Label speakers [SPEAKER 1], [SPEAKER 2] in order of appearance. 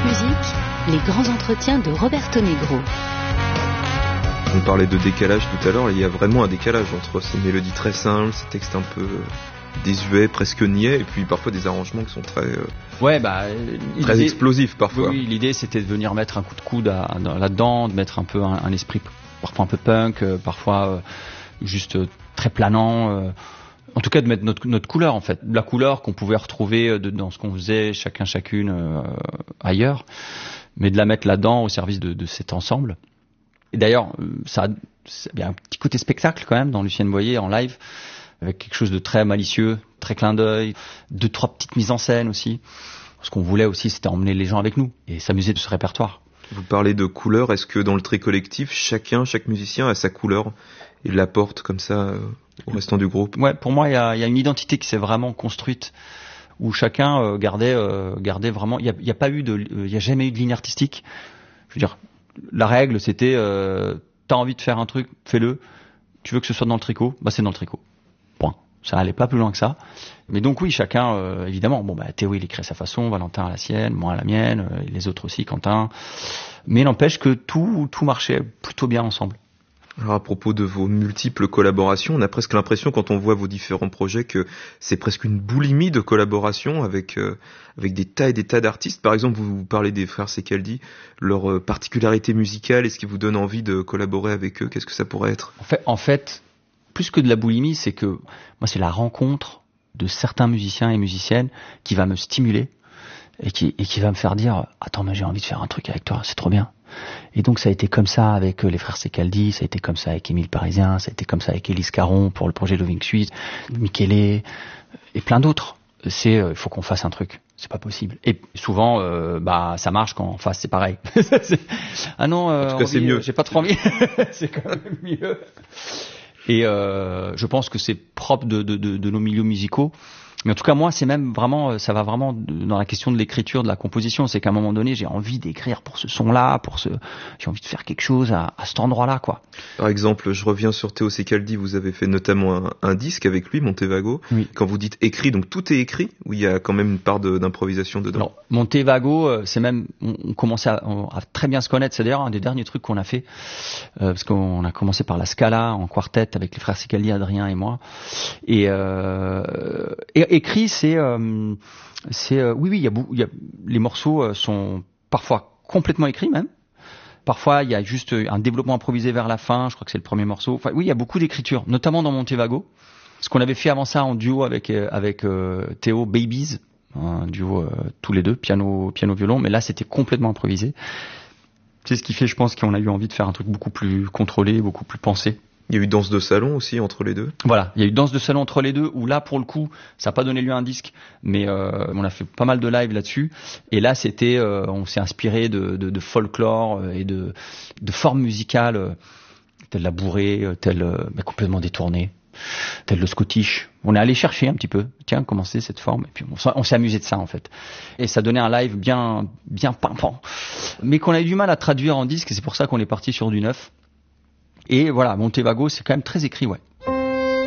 [SPEAKER 1] France Musique, les grands entretiens de Roberto Negro.
[SPEAKER 2] On parlait de décalage tout à l'heure, il y a vraiment un décalage entre ces mélodies très simples, ces textes un peu désuets, presque niais, et puis parfois des arrangements qui sont très explosifs parfois.
[SPEAKER 3] Oui, l'idée c'était de venir mettre un coup de coude là-dedans, de mettre un peu un esprit parfois un peu punk, parfois juste très planant. En tout cas, de mettre notre couleur, en fait. La couleur qu'on pouvait retrouver dans ce qu'on faisait chacune ailleurs, mais de la mettre là-dedans au service de cet ensemble. Et d'ailleurs, ça a un petit côté spectacle quand même dans Lucienne Boyer en live, avec quelque chose de très malicieux, très clin d'œil, 2-3 petites mises en scène aussi. Ce qu'on voulait aussi, c'était emmener les gens avec nous et s'amuser de ce répertoire.
[SPEAKER 2] Vous parlez de couleur, est-ce que dans le tri collectif, chaque musicien a sa couleur et l'apporte comme ça au restant du groupe?
[SPEAKER 3] Ouais, pour moi, il y a une identité qui s'est vraiment construite où chacun gardait vraiment. Il y a jamais eu de ligne artistique. Je veux dire, la règle, c'était t'as envie de faire un truc, fais-le. Tu veux que ce soit dans le tricot, bah c'est dans le tricot. Point. Ça allait pas plus loin que ça. Mais donc oui, chacun, évidemment. Bon, bah Théo, il écrit à sa façon, Valentin à la sienne, moi à la mienne, les autres aussi, Quentin. Mais n'empêche que tout marchait plutôt bien ensemble.
[SPEAKER 2] Alors à propos de vos multiples collaborations, on a presque l'impression quand on voit vos différents projets que c'est presque une boulimie de collaboration avec des tas et des tas d'artistes. Par exemple, vous parlez des frères Secaldi, leur particularité musicale, est-ce qui vous donne envie de collaborer avec eux? Qu'est-ce que ça pourrait être?
[SPEAKER 3] En fait, plus que de la boulimie, c'est que moi c'est la rencontre de certains musiciens et musiciennes qui va me stimuler et qui va me faire dire attends, mais j'ai envie de faire un truc avec toi, c'est trop bien. Et donc ça a été comme ça avec les frères Secaldi, ça a été comme ça avec Émile Parisien, ça a été comme ça avec Élise Caron pour le projet Loving Suite, Michele et plein d'autres. Il faut qu'on fasse un truc, c'est pas possible. Et souvent ça marche quand en face c'est pareil. Ah non,
[SPEAKER 2] en tout cas c'est mieux.
[SPEAKER 3] J'ai pas trop envie. C'est quand même mieux. Et je pense que c'est propre de nos milieux musicaux. Mais en tout cas, moi, c'est même vraiment, ça va vraiment dans la question de l'écriture, de la composition. C'est qu'à un moment donné, j'ai envie d'écrire pour ce son-là, j'ai envie de faire quelque chose à cet endroit-là, quoi.
[SPEAKER 2] Par exemple, je reviens sur Théo Secaldi, vous avez fait notamment un disque avec lui, Montevago. Oui. Quand vous dites écrit, donc tout est écrit, ou il y a quand même une part d'improvisation dedans?
[SPEAKER 3] Alors, Montevago, c'est même, on commençait à très bien se connaître. C'est d'ailleurs un des derniers trucs qu'on a fait, parce qu'on a commencé par la Scala en quartet avec les frères Secaldi, Adrien et moi. Et écrit, oui, les morceaux sont parfois complètement écrits même. Parfois, il y a juste un développement improvisé vers la fin. Je crois que c'est le premier morceau. Enfin, oui, il y a beaucoup d'écriture, notamment dans Montevago. Ce qu'on avait fait avant ça en duo avec Théo, Babies, un duo tous les deux, piano, violon. Mais là, c'était complètement improvisé. C'est ce qui fait, je pense, qu'on a eu envie de faire un truc beaucoup plus contrôlé, beaucoup plus pensé.
[SPEAKER 2] Il y a eu danse de salon aussi entre les deux.
[SPEAKER 3] Voilà, il y a eu danse de salon entre les deux où là pour le coup ça n'a pas donné lieu à un disque, mais on a fait pas mal de live là-dessus. Et là c'était, on s'est inspiré de folklore et de formes musicales telles la bourrée, complètement détournées, telles le Scottish. On est allé chercher un petit peu, tiens comment c'est cette forme, et puis on s'est amusé de ça en fait. Et ça donnait un live bien pimpant, mais qu'on a eu du mal à traduire en disque. Et c'est pour ça qu'on est parti sur du neuf. Et voilà, Montevago, c'est quand même très écrit, ouais.